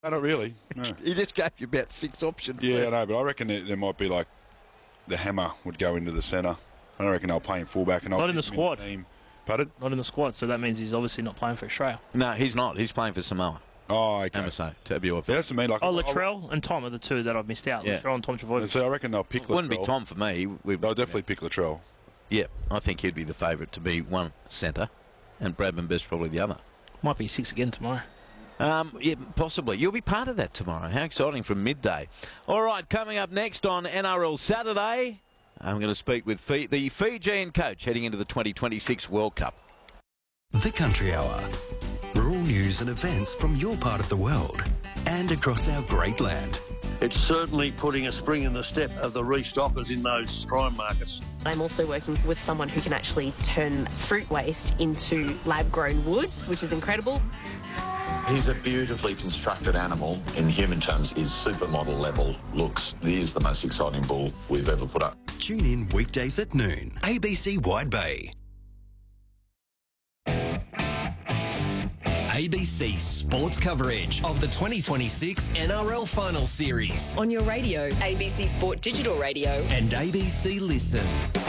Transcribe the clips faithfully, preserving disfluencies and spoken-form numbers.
No, not really. No. He just gave you about six options. Yeah, I know, but I reckon there, there might be like the hammer would go into the centre. I don't reckon they'll play him fullback. And Not I'll in the keep him squad. the team. Pardon? Not in the squad, so that means he's obviously not playing for Australia. No, he's not. He's playing for Samoa. Oh, okay. M S A, Tabuai. That's what I mean. Like, Oh, Latrell and Tom are the two that I've missed out. Yeah. Latrell and Tom Travojevic. So I reckon they'll pick It wouldn't Latrell. be Tom for me. We, They'll definitely pick Latrell. Yeah, I think he'd be the favourite to be one centre, and Bradman Best probably the other. Might be six again tomorrow. Um, yeah, possibly. You'll be part of that tomorrow. How exciting from midday. All right, coming up next on N R L Saturday, I'm going to speak with Fi- the Fijian coach heading into the twenty twenty-six World Cup. The Country Hour. Rural news and events from your part of the world and across our great land. It's certainly putting a spring in the step of the restockers in those prime markets. I'm also working with someone who can actually turn fruit waste into lab-grown wood, which is incredible. He's a beautifully constructed animal. In human terms, his supermodel level looks. He is the most exciting bull we've ever put up. Tune in weekdays at noon. A B C Wide Bay. A B C Sports coverage of the twenty twenty-six N R L Final Series on your radio, A B C Sport Digital Radio and A B C Listen.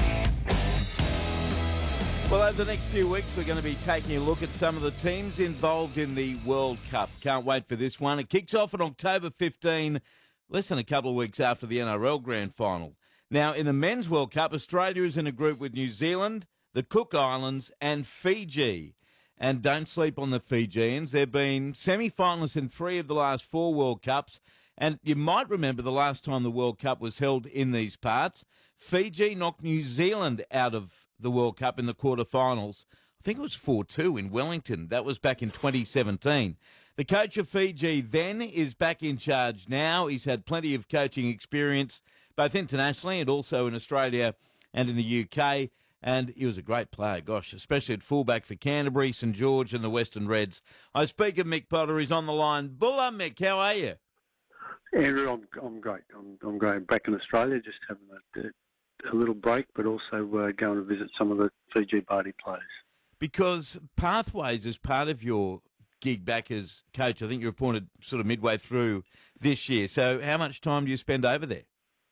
Well, over the next few weeks, we're going to be taking a look at some of the teams involved in the World Cup. Can't wait for this one. It kicks off on October fifteenth, less than a couple of weeks after the N R L Grand Final. Now, in the Men's World Cup, Australia is in a group with New Zealand, the Cook Islands and Fiji. And don't sleep on the Fijians. They've been semi-finalists in three of the last four World Cups. And you might remember the last time the World Cup was held in these parts. Fiji knocked New Zealand out of the World Cup in the quarterfinals. I think it was four two in Wellington. That was back in twenty seventeen. The coach of Fiji then is back in charge now. He's had plenty of coaching experience, both internationally and also in Australia and in the U K. And he was a great player, gosh, especially at fullback for Canterbury, St George and the Western Reds. I speak of Mick Potter. He's on the line. Bulla, Mick, how are you? Andrew, I'm, I'm great. I'm, I'm going back in Australia, just having a, a little break, but also uh, going to visit some of the Fiji Barty players. Because Pathways is part of your gig back as coach. I think you're appointed sort of midway through this year. So how much time do you spend over there?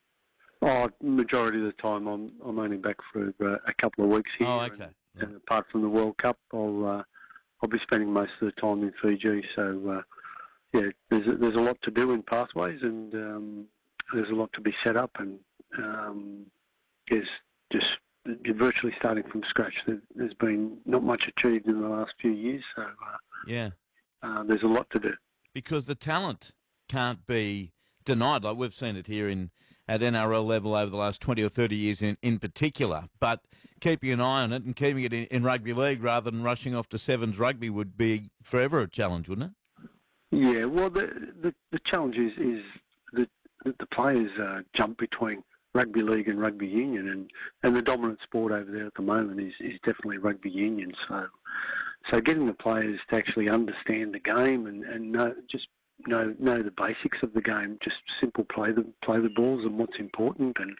Oh, majority of the time I'm I'm only back for uh, a couple of weeks here. Oh, okay. And, Yeah. and apart from the World Cup, I'll uh, I'll be spending most of the time in Fiji. So uh, yeah, there's a, there's a lot to do in Pathways, and um, there's a lot to be set up, and um, there's just you're virtually starting from scratch. There, there's been not much achieved in the last few years, so uh, Yeah. uh, there's a lot to do. Because the talent can't be denied. Like we've seen it here in at N R L level over the last twenty or thirty years in, in particular. But keeping an eye on it and keeping it in, in rugby league rather than rushing off to sevens rugby would be forever a challenge, wouldn't it? Yeah, well, the the, the challenge is, is that, that the players uh, jump between rugby league and rugby union, and, and the dominant sport over there at the moment is, is definitely rugby union. So so getting the players to actually understand the game and, and know, just know know the basics of the game, just simple play the play the balls and what's important, and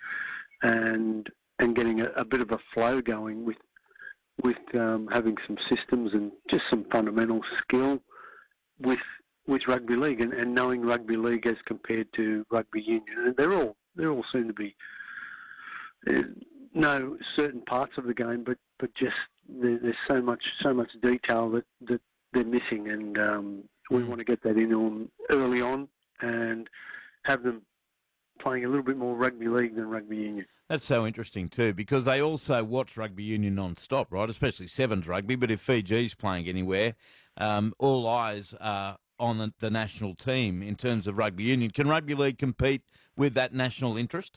and and getting a, a bit of a flow going with with um, having some systems and just some fundamental skill with with rugby league and, and knowing rugby league as compared to rugby union. And they're all they're all soon to be uh, know certain parts of the game, but but just there, there's so much so much detail that, that they're missing, and um, we want to get that in on early on and have them playing a little bit more rugby league than rugby union. That's so interesting too, because they also watch rugby union non-stop, right? Especially sevens rugby. But if Fiji's playing anywhere, um, all eyes are on the, the national team in terms of rugby union. Can rugby league compete with that national interest?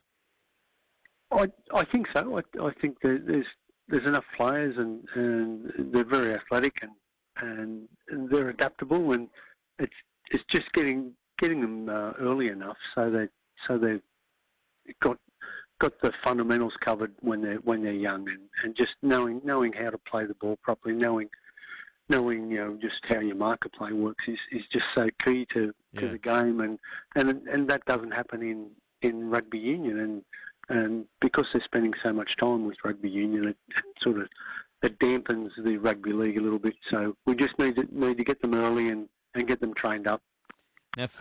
I I think so. I, I think that there's there's enough players, and, and they're very athletic, and, and and they're adaptable, and it's it's just getting getting them uh, early enough so they so they've got got the fundamentals covered when they're when they're young, and, and just knowing knowing how to play the ball properly, knowing knowing you know just how your marker play works is, is just so key to, to Yeah. the game, and, and and that doesn't happen in, in rugby union, and and because they're spending so much time with rugby union, it, it sort of it dampens the rugby league a little bit. So we just need to need to get them early and, and get them trained up. Now,